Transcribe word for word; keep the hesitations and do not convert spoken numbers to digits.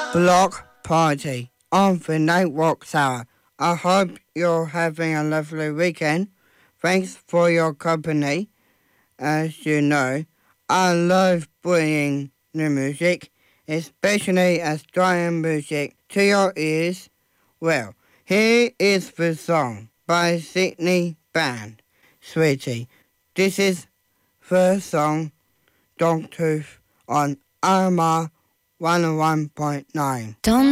Block Party on the Nightwalk Hour. I hope you're having a lovely weekend. Thanks for your company. As you know, I love bringing new music, especially Australian music, to your ears. Well, here is the song by Sydney Band, Sweetie. This is the song Dogtooth on Arma one oh one point nine. Don't